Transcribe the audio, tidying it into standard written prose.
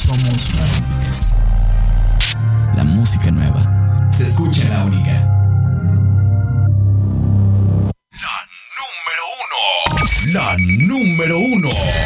Somos la única. La música nueva se escucha en la única. La número uno.